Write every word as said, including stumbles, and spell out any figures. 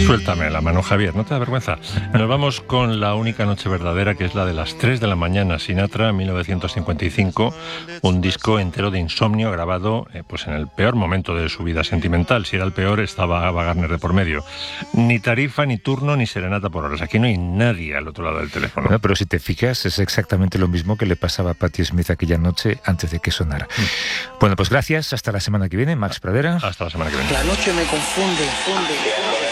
Suéltame la mano, Javier, no te da vergüenza. Nos vamos con La única noche verdadera, que es la de las tres de la mañana, Sinatra, mil novecientos cincuenta y cinco, un disco entero de insomnio grabado eh, pues en el peor momento de su vida sentimental. Si era el peor, estaba Ava Gardner de por medio. Ni tarifa, ni turno, ni serenata por horas. Aquí no hay nadie al otro lado del teléfono. Bueno, pero si te fijas, es exactamente lo mismo que le pasaba a Patti Smith aquella noche antes de que sonara. Mm. Bueno, pues gracias. Hasta la semana que viene. Max Pradera. Hasta la semana que viene. La noche me confunde, confunde.